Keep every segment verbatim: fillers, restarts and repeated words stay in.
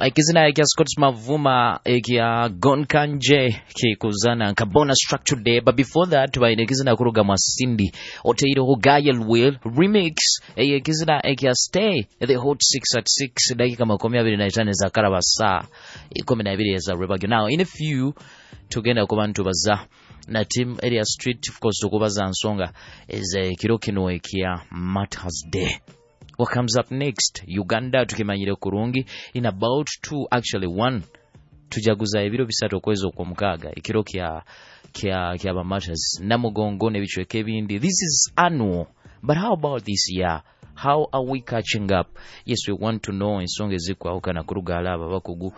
ekizina ekya Scott Mavuma ekya Gonkanje kikuzana Kabona Structure Day. But before that tubaine ekizina kuruga mwa Cindy Oteiro Gael Will remix ekizina ekya Stay the Hot six at six dakika makumi abiri na itaano za karabasa ikumi na ibiri za Rebagio. Now in a few tugenda kubantu baza na team area street of course okubaza nsonga is a kiro kino ekya Martyrs Day. What comes up next? Uganda tukimanyire kurungi in about two actually one tujaguza ebiro bisatu okwezo kwa mukaga ikiro kya kya kya ba Martyrs namugongo ne bichweke ebindi. This is annual, but how about this year? How are we catching up? Yes, we want to know ensonga ezikwa ukana kuruga alaba bakugu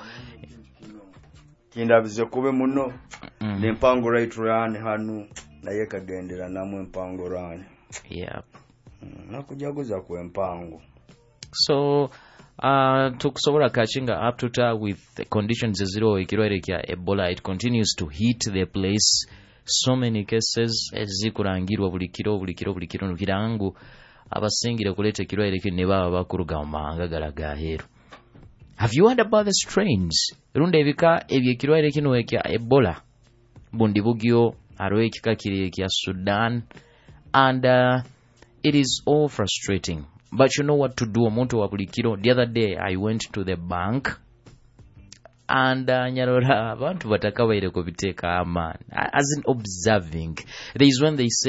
kinda bizo kube muno mm. ne mpango right run hanu naye kagendera namwe mpango run. Yep. Nakujaguza ku empango. So uh tukusobola kachinga up to ta with the conditions zero ikirwere kya Ebola. It continues to hit the place. So many cases ezikurangirwa bulikiro bulikiro bulikiro nukirangu abasingire kulete kirwere kine baba bakuruga mumanga galaga hero. Have you heard about the strains? Runde ebika ebye kirwere kino ekya Ebola. Bundi bugyo arwe ekika kiri ekya Sudan and uh, it is all frustrating. But you know what to do, omuntu wa bulikiro. The other day I went to the bank and uh, nyarora abantu batakabaire ko biteka ama as in observing. There is when they say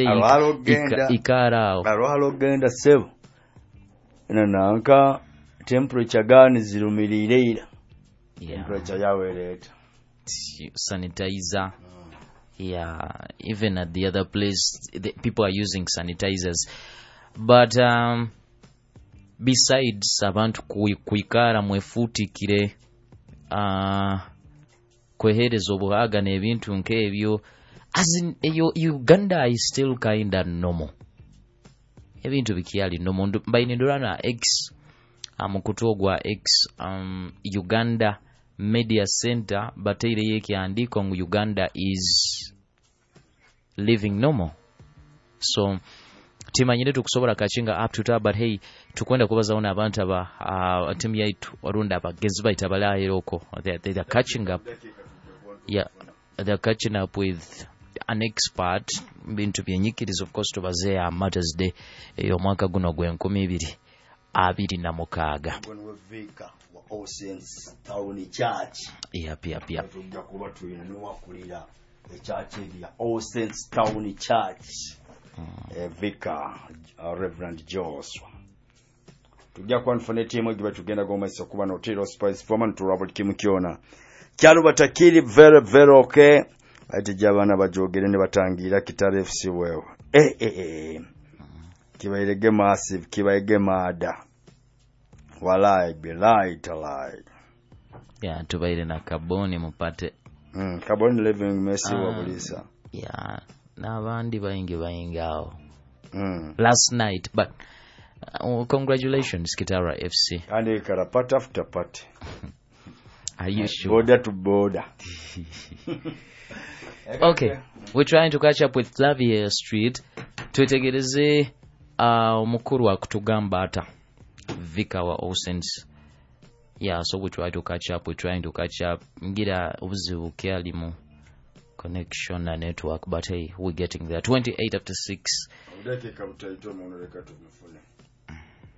ikara alo genda seven ina nanka temperature gani zirumirira. Yeah. Temperature yawe leta sanitizer. Yeah, even at the other place the people are using sanitizers. But um besides abantu kuikara mwefutikire uh kwehereza obuhaga n'ebintu nk'ebyo, as in eyo Uganda is still kinda normal. Ebintu bikyali normal. Bayinindurana X amukutogwa X um Uganda Media Center bateire yekyandiko ngu Uganda is living normal. So timanyire tukusobola kachinga up to ta, but hey tukwenda kubaza ona abantu aba uh, team yaitu warunda abagezi baita balahiroko they they are catching up. Yeah, they are catching up with an expert bintu byenyikirizo of course tubazea Martyrs Day eyo mwaka guno gwe nkumi ibiri abiri na mukaga All Saints Town Church. Yep, yep, yep. Tujja kuba tuyina n'owakulira the church ya All Saints Town Church. Mm. Vicar uh, Reverend Joshua. Tujja kwanfune timu giba tugenda gomaiso kuba no Tiro Spice Foreman to Robert Kimukiona. Kyalo batakiri very very okay. Ati jabana bajogere ne batangira Kitale F C wewe. Eh eh eh. Kibairege massive, kibairege mada. Walai bilai talai. Yeah, tubaire na Kaboni mupate. Mm, Kaboni living Messi wa bulisa. Yeah, na bandi baingi baingao. Mm. Last night, but uh, congratulations Kitara F C. Andi karapata after party. Are you sure? Border to border. Okay, we're trying to catch up with Flavia Street. Twetegereze uh, umukuru wa kutugamba ata. Vicar wa All Saints. Yeah, so we try to catch up. We're trying to catch up. Ngira ubuzibu kyalimu connection and network, but hey, we're getting there. twenty-eight after six.